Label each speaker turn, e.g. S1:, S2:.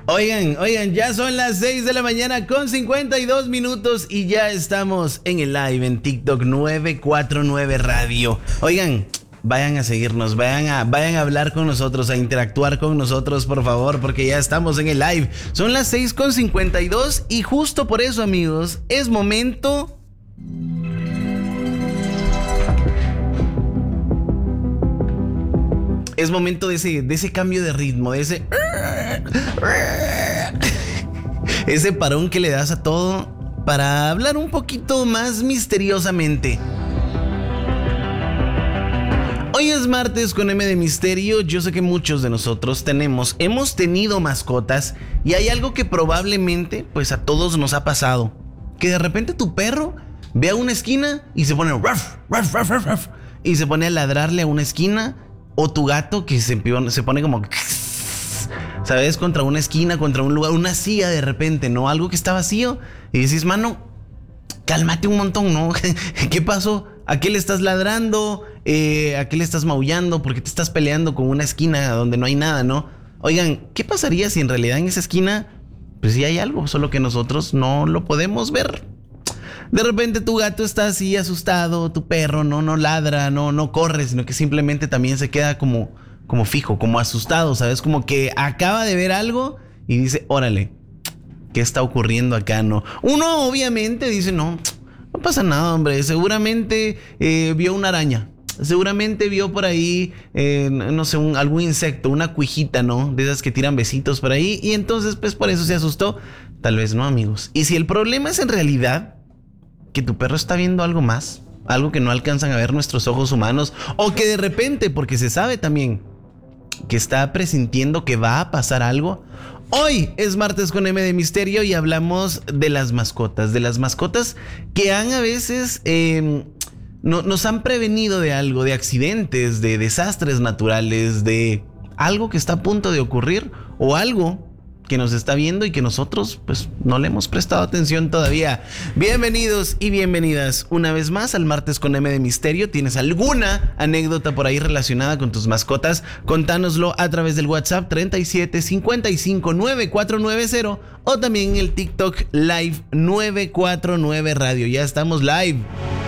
S1: Oigan, ya son las 6 de la mañana con 52 minutos y ya estamos en el live en TikTok 949 Radio. Oigan, vayan a seguirnos, vayan a hablar con nosotros, a interactuar con nosotros, por favor, porque ya estamos en el live. Son las 6 con 52 y justo por eso, amigos, es momento... Es momento de ese cambio de ritmo, de ese parón que le das a todo para hablar un poquito más misteriosamente. Hoy es martes con M de misterio. Yo sé que muchos de nosotros hemos tenido mascotas y hay algo que probablemente pues a todos nos ha pasado. Que de repente tu perro ve a una esquina y se pone ruff, ruff, ruff, ruff, ruff, y se pone a ladrarle a una esquina. O tu gato que se pone como, ¿sabes? Contra una esquina, contra un lugar, una silla de repente, ¿no? Algo que está vacío. Y dices, mano, cálmate un montón, ¿no? ¿Qué pasó? ¿A qué le estás ladrando? ¿A qué le estás maullando? ¿Por qué te estás peleando con una esquina donde no hay nada, no? Oigan, ¿qué pasaría si en realidad en esa esquina, pues sí hay algo, solo que nosotros no lo podemos ver? De repente tu gato está así asustado, tu perro no ladra, no corre, sino que simplemente también se queda como fijo, como asustado, ¿sabes? Como que acaba de ver algo y dice, órale, ¿qué está ocurriendo acá, no? Uno obviamente dice, no pasa nada, hombre, seguramente vio una araña, seguramente vio por ahí, no sé, algún insecto, una cuijita, ¿no? De esas que tiran besitos por ahí y entonces pues por eso se asustó. Tal vez no, amigos. Y si el problema es en realidad que tu perro está viendo algo más, algo que no alcanzan a ver nuestros ojos humanos, o que de repente, porque se sabe también que está presintiendo que va a pasar algo. Hoy es martes con M de misterio y hablamos de las mascotas que han a veces nos han prevenido de algo, de accidentes, de desastres naturales, de algo que está a punto de ocurrir o algo que nos está viendo y que nosotros pues no le hemos prestado atención todavía. Bienvenidos y bienvenidas una vez más al martes con M de misterio. ¿Tienes alguna anécdota por ahí relacionada con tus mascotas? Contánoslo a través del WhatsApp 37 55 9490 o también en el TikTok Live 949 Radio. Ya estamos live.